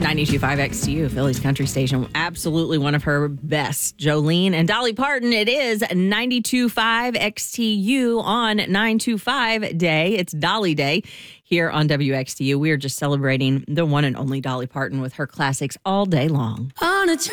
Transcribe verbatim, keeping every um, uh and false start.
ninety-two point five X T U, Philly's country station. Absolutely one of her best. Jolene and Dolly Parton. It is ninety-two point five X T U on nine two five Day. It's Dolly Day here on W X T U. We are just celebrating the one and only Dolly Parton with her classics all day long. On a